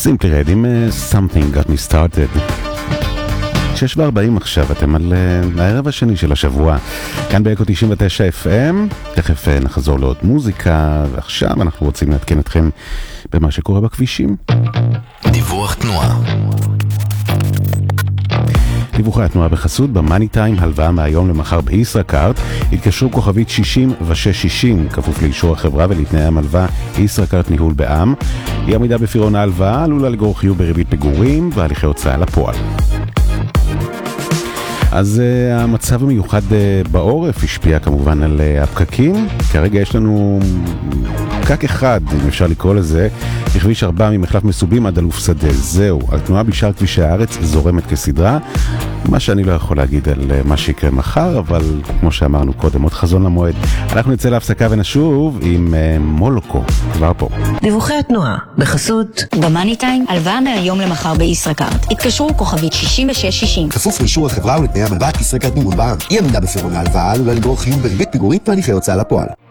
סימפלי רד עם Something Got Me Started. 6:40 עכשיו, אתם על הערב השני של השבוע, כאן באקו 99 FM. תכף נחזור לעוד מוזיקה, ועכשיו אנחנו רוצים להתקן אתכם במה שקורה בכבישים. דיווח תנועה. דיווחי התנועה בחסות במאני טיים, הלוואה מהיום למחר בישראכרט. התקשרו כוכבית 60 כפוף לאישור החברה ולתנאי המלווה. ישראכרט ניהול בע"מ. אי עמידה בפירעון ההלוואה עלולה לגרור חיוב בריבית פיגורים והליכי הוצאה לפועל. אז המצב המיוחד בעורף השפיע כמובן על הפקקים. כרגע יש לנו פקק אחד, אם אפשר לקרוא לזה, בכביש 4 ממחלף מסובים עד אלוף שדה. זהו, התנועה בשאר כבישי הארץ זורמת כסדרה. מה שאני לא יכול להגיד על מה שיקרה מחר, אבל כמו שאמרנו קודם, עוד חזון למועד. אנחנו נצא להפסקה ונשוב עם מולוקו, כבר פה. דיווחי התנועה בחסות במאני טיים, הלוואה מהיום למחר בישראכרט. התקשרו כוכבית 6660 כפוף לאישור החברה ולתנאי המלווה. ישראכרט ניהול בע"מ. אי עמידה בפירעון ההלוואה עלולה לגרור חיוב בריבית פיגורים והליכי הוצאה לפועל.